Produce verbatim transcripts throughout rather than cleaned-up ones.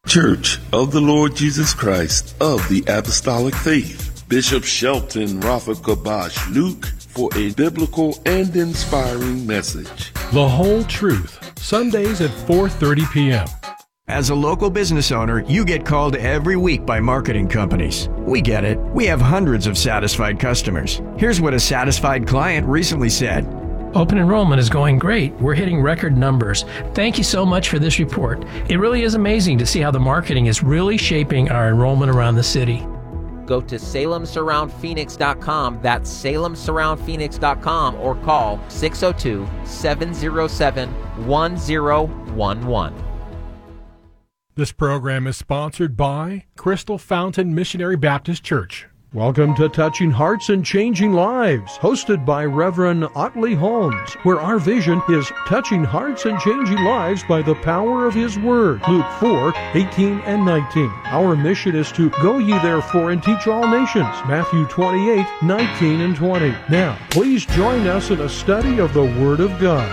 Church of the Lord Jesus Christ of the Apostolic Faith, Bishop Shelton Rafa Kabash Luke, for a biblical and inspiring message. The Whole Truth, Sundays at four thirty p.m. As a local business owner, you get called every week by marketing companies. We get it. We have hundreds of satisfied customers. Here's what a satisfied client recently said. Open enrollment is going great. We're hitting record numbers. Thank you so much for this report. It really is amazing to see how the marketing is really shaping our enrollment around the city. Go to Salem Surround Phoenix dot com. That's Salem Surround Phoenix dot com, or call six oh two, seven oh seven, one oh one one. This program is sponsored by Crystal Fountain Missionary Baptist Church. Welcome to Touching Hearts and Changing Lives, hosted by Reverend Otley Holmes, where our vision is touching hearts and changing lives by the power of His Word. Luke four, eighteen and nineteen. Our mission is to go ye therefore and teach all nations. Matthew twenty-eight, nineteen and twenty. Now, please join us in a study of the Word of God.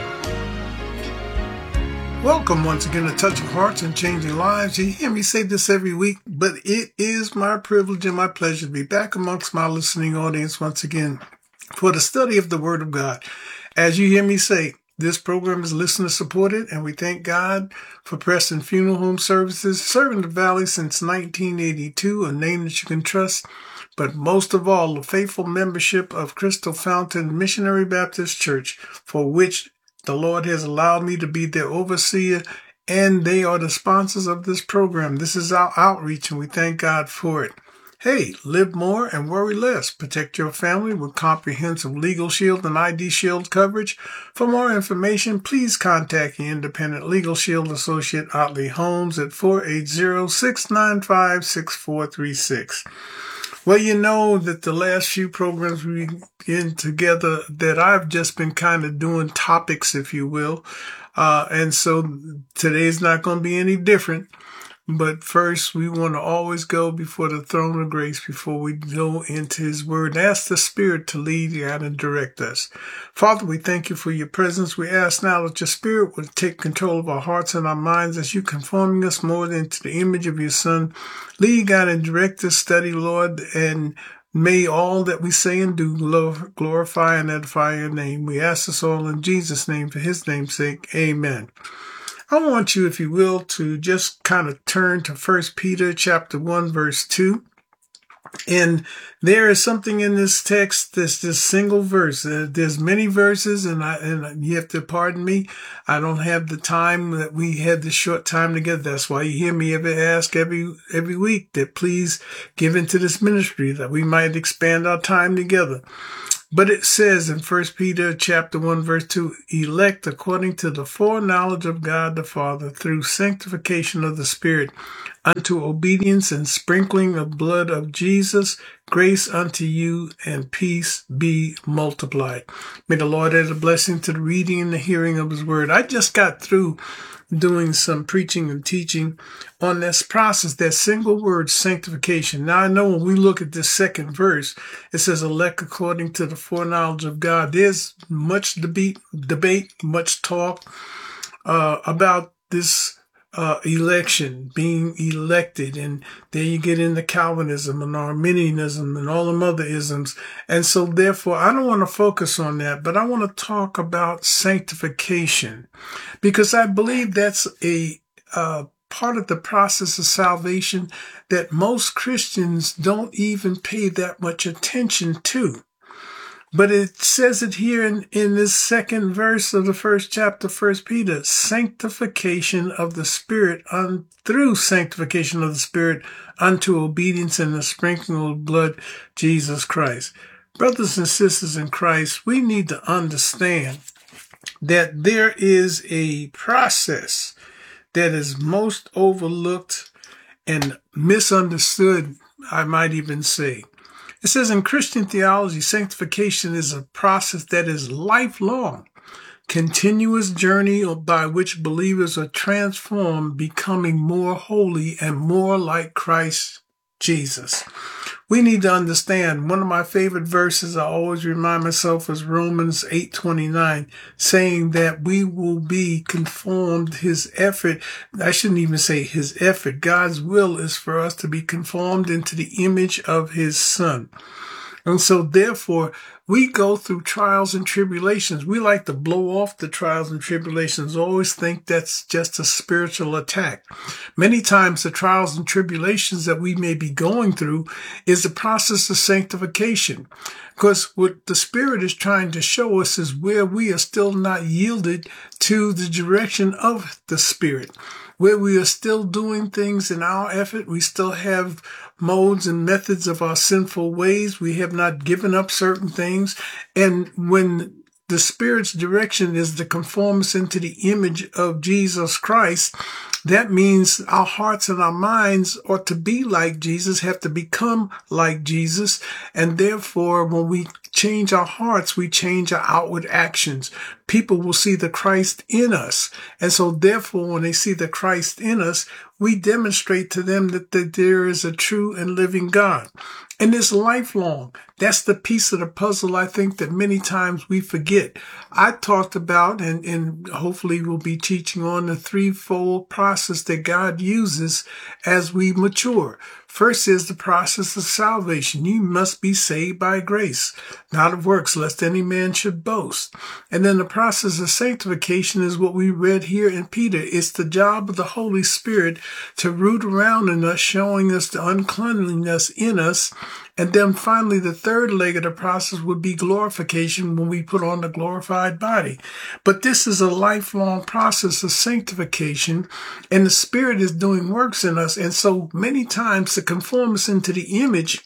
Welcome once again to Touching Hearts and Changing Lives. You hear me say this every week, but it is my privilege and my pleasure to be back amongst my listening audience once again for the study of the Word of God. As you hear me say, this program is listener supported, and we thank God for Preston Funeral Home Services, serving the Valley since nineteen eighty-two, a name that you can trust. But most of all, the faithful membership of Crystal Fountain Missionary Baptist Church, for which the Lord has allowed me to be their overseer, and they are the sponsors of this program. This is our outreach, and we thank God for it. Hey, live more and worry less. Protect your family with comprehensive Legal Shield and I D Shield coverage. For more information, please contact your independent Legal Shield associate, Otley Holmes, at four eight zero, six nine five, six four three six. Well, you know that the last few programs we've been together that I've just been kind of doing topics, if you will. Uh, and so today's not going to be any different. But first, we want to always go before the throne of grace before we go into His Word and ask the Spirit to lead, guide, and direct us. Father, we thank you for your presence. We ask now that your Spirit will take control of our hearts and our minds as you conforming us more into the image of your Son. Lead, guide, and direct this study, Lord, and may all that we say and do glorify and edify your name. We ask this all in Jesus' name, for His name's sake. Amen. I want you, if you will, to just kind of turn to First Peter chapter one, verse two. And there is something in this text that's this single verse. Uh, there's many verses, and I and you have to pardon me. I don't have the time that we had this short time together. That's why you hear me ever ask every every week that please give into this ministry, that we might expand our time together. But it says in First Peter chapter one, verse two, elect according to the foreknowledge of God the Father through sanctification of the Spirit unto obedience and sprinkling of blood of Jesus, grace unto you and peace be multiplied. May the Lord add a blessing to the reading and the hearing of His Word. I just got through doing some preaching and teaching on this process, that single word, sanctification. Now, I know when we look at this second verse, it says, elect according to the foreknowledge of God. There's much debate, debate, much talk uh, about this uh, election, being elected. And there you get into Calvinism and Arminianism and all them other isms. And so, therefore, I don't want to focus on that, but I want to talk about sanctification, because I believe that's a uh, part of the process of salvation that most Christians don't even pay that much attention to. But it says it here in, in this second verse of the first chapter, First Peter, sanctification of the Spirit, un, through sanctification of the Spirit unto obedience and the sprinkling of blood, Jesus Christ. Brothers and sisters in Christ, we need to understand that there is a process that is most overlooked and misunderstood, I might even say. It says in Christian theology, sanctification is a process that is lifelong, continuous journey by which believers are transformed, becoming more holy and more like Christ Jesus. We need to understand, one of my favorite verses I always remind myself is Romans eight twenty-nine, saying that we will be conformed, his effort, I shouldn't even say his effort, God's will is for us to be conformed into the image of his son. And so therefore, we go through trials and tribulations. We like to blow off the trials and tribulations, always think that's just a spiritual attack. Many times the trials and tribulations that we may be going through is the process of sanctification. Because what the Spirit is trying to show us is where we are still not yielded to the direction of the Spirit, where we are still doing things in our effort. We still have modes and methods of our sinful ways. We have not given up certain things. And when the Spirit's direction is to conform us into the image of Jesus Christ, that means our hearts and our minds ought to be like Jesus, have to become like Jesus. And therefore, when we change our hearts, we change our outward actions. People will see the Christ in us. And so therefore, when they see the Christ in us, we demonstrate to them that, that there is a true and living God. And it's lifelong. That's the piece of the puzzle I think that many times we forget. I talked about, and, and hopefully we'll be teaching on, the threefold process that God uses as we mature. First is the process of salvation. You must be saved by grace, not of works, lest any man should boast. And then the process of sanctification is what we read here in Peter. It's the job of the Holy Spirit to root around in us, showing us the uncleanliness in us. And then finally, the third leg of the process would be glorification, when we put on the glorified body. But this is a lifelong process of sanctification, and the Spirit is doing works in us. And so many times to conform us into the image,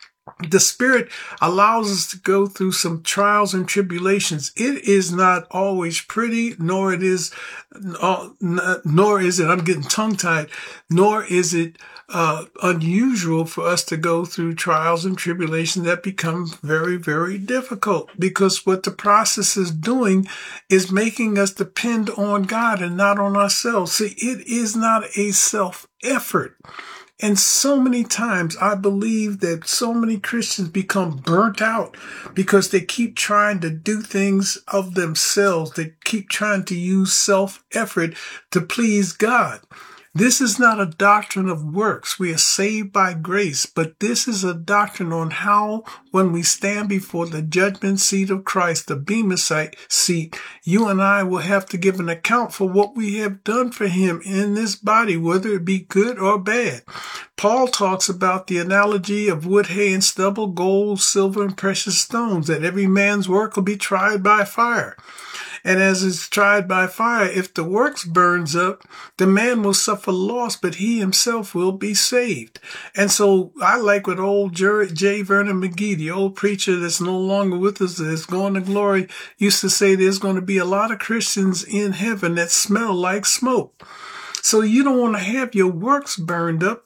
the Spirit allows us to go through some trials and tribulations. It is not always pretty, nor it is, uh, nor is it, I'm getting tongue-tied, nor is it uh, unusual for us to go through trials and tribulations that become very, very difficult, because what the process is doing is making us depend on God and not on ourselves. See, it is not a self-effort. And so many times I believe that so many Christians become burnt out because they keep trying to do things of themselves. They keep trying to use self-effort to please God. This is not a doctrine of works. We are saved by grace, but this is a doctrine on how, when we stand before the judgment seat of Christ, the bema seat, you and I will have to give an account for what we have done for him in this body, whether it be good or bad. Paul talks about the analogy of wood, hay, and stubble, gold, silver, and precious stones, that every man's work will be tried by fire. And as it's tried by fire, if the works burns up, the man will suffer loss, but he himself will be saved. And so I like what old J. Vernon McGee, the old preacher that's no longer with us, that's going to glory, used to say there's going to be a lot of Christians in heaven that smell like smoke. So you don't want to have your works burned up.